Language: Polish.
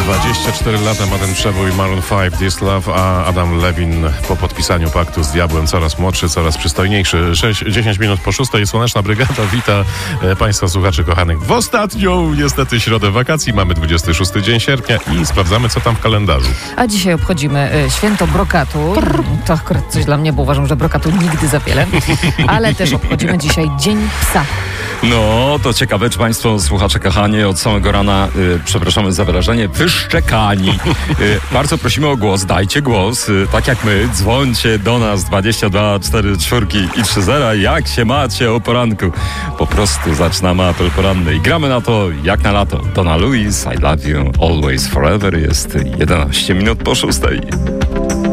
24 lata ma ten przebój Maroon 5, This Love, a Adam Levin po podpisaniu paktu z diabłem coraz młodszy, coraz przystojniejszy. 10 minut po 6. Słoneczna Brygada wita Państwa słuchaczy kochanych w ostatnią, niestety, środę wakacji. Mamy 26 dzień sierpnia i sprawdzamy, co tam w kalendarzu. A dzisiaj obchodzimy święto brokatu. To akurat coś dla mnie, bo uważam, że brokatu nigdy za wiele. Ale też obchodzimy dzisiaj Dzień Psa. No, to ciekawe, czy Państwo, słuchacze kochani, od samego rana, przepraszamy za wyrażenie, wyszczekani. Bardzo prosimy o głos, dajcie głos, tak jak my, dzwońcie do nas 22 44 i 30. Jak się macie o poranku? Po prostu zaczynamy apel poranny i gramy na to jak na lato. Donna Louise, I love you always forever, jest 11 minut po 6.